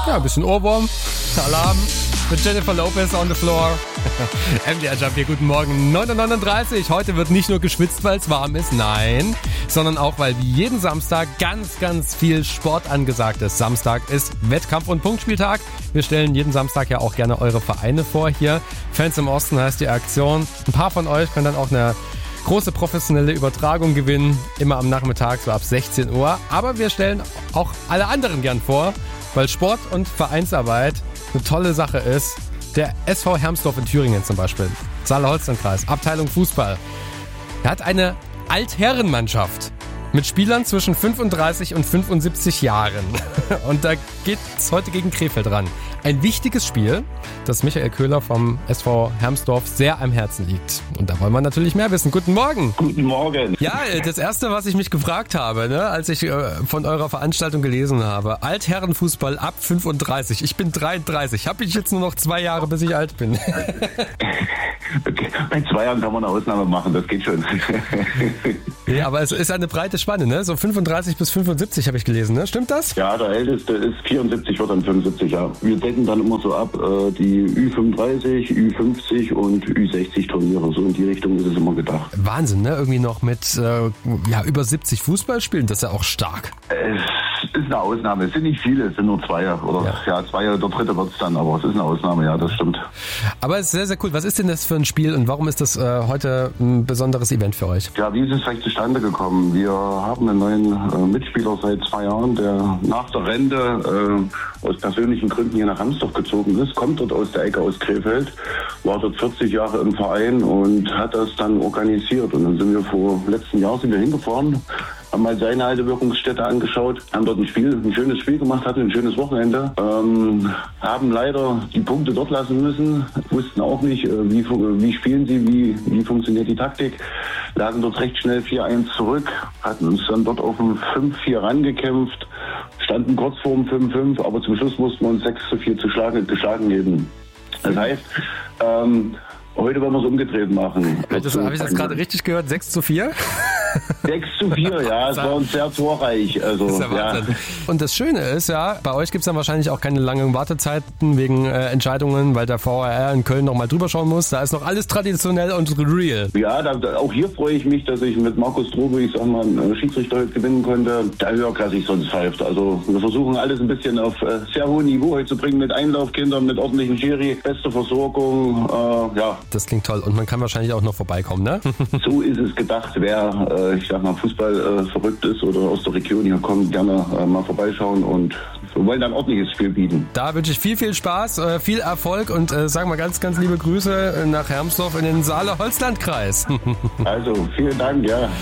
Ja, ein bisschen Ohrwurm. Alarm mit Jennifer Lopez on the floor. MDR Jump hier, guten Morgen. 9:39 Uhr. Heute wird nicht nur geschwitzt, weil es warm ist, nein, sondern auch, weil wie jeden Samstag ganz viel Sport angesagt ist. Samstag ist Wettkampf- und Punktspieltag. Wir stellen jeden Samstag ja auch gerne eure Vereine vor hier. Fans im Osten heißt die Aktion. Ein paar von euch können dann auch eine große professionelle Übertragung gewinnen, immer am Nachmittag, so ab 16 Uhr. Aber wir stellen auch alle anderen gern vor, weil Sport und Vereinsarbeit eine tolle Sache ist. Der SV Hermsdorf in Thüringen zum Beispiel, Saale-Holstein-Kreis, Abteilung Fußball. Er hat eine Altherrenmannschaft mit Spielern zwischen 35 und 75 Jahren. Und da geht es heute gegen Krefeld ran. Ein wichtiges Spiel, das Michael Köhler vom SV Hermsdorf sehr am Herzen liegt. Und da wollen wir natürlich mehr wissen. Guten Morgen. Guten Morgen. Ja, das Erste, was ich mich gefragt habe, ne, als ich von eurer Veranstaltung gelesen habe, Altherrenfußball ab 35. Ich bin 33. Habe ich jetzt nur noch 2 Jahre, bis ich alt bin? Okay. Bei 2 Jahren kann man eine Ausnahme machen, das geht schon. Ja, aber es ist eine breite Spanne, ne? So 35 bis 75 habe ich gelesen, ne? Stimmt das? Ja, der Älteste ist 74, wird dann 75 Jahre. Wir decken dann immer so ab, die Ü35, Ü50 und Ü60 Turniere. So in die Richtung ist es immer gedacht. Wahnsinn, ne? Irgendwie noch mit über 70 Fußballspielen, das ist ja auch stark. Es ist eine Ausnahme. Es sind nicht viele, es sind nur 2 oder 2, der dritte wird es dann, aber es ist eine Ausnahme, ja, das stimmt. Aber es ist sehr, sehr cool. Was ist denn das für ein Spiel und warum ist das heute ein besonderes Event für euch? Ja, wie ist es vielleicht zustande gekommen? Wir haben einen neuen Mitspieler seit 2 Jahren, der nach der Rente aus persönlichen Gründen hier nach Hermsdorf gezogen ist, kommt dort aus der Ecke aus Krefeld, war dort 40 Jahre im Verein und hat das dann organisiert. Und dann sind wir letzten Jahr hingefahren, haben mal seine alte Wirkungsstätte angeschaut, haben dort ein schönes Spiel gemacht, hatten ein schönes Wochenende, haben leider die Punkte dort lassen müssen, wussten auch nicht, wie spielen sie, wie funktioniert die Taktik, lagen dort recht schnell 4-1 zurück, hatten uns dann dort auf ein 5-4 rangekämpft, standen kurz vor dem 5-5, aber zum Schluss mussten wir uns 6-4 geschlagen geben. Das heißt, heute wollen wir es umgedreht machen. Habe ich das gerade richtig gehört? 6-4? 6-4, ja, es war uns sehr torreich. Also, das ist ja Wahnsinn. Ja. Und das Schöne ist ja, bei euch gibt es dann wahrscheinlich auch keine langen Wartezeiten wegen Entscheidungen, weil der VAR in Köln noch mal drüber schauen muss. Da ist noch alles traditionell und real. Ja, auch hier freue ich mich, dass ich mit Markus Drobe, einen Schiedsrichter heute gewinnen konnte, der höherklassig sonst pfeift. Also wir versuchen alles ein bisschen auf sehr hohem Niveau heute zu bringen, mit Einlaufkindern, mit ordentlichen Schiri, beste Versorgung, ja. Das klingt toll und man kann wahrscheinlich auch noch vorbeikommen, ne? So ist es gedacht, wer Fußball verrückt ist oder aus der Region hier kommt, gerne mal vorbeischauen und wir wollen dann ein ordentliches Spiel bieten. Da wünsche ich viel Spaß, viel Erfolg und sagen wir ganz liebe Grüße nach Hermsdorf in den Saale-Holstein-Kreis. Also, vielen Dank, ja.